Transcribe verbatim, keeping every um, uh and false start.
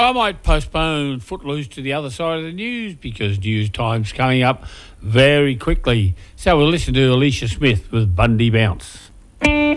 Well, I might postpone Footloose to the other side of the news because news time's coming up very quickly. So we'll listen to Alicia Smith with Bundy Bounce.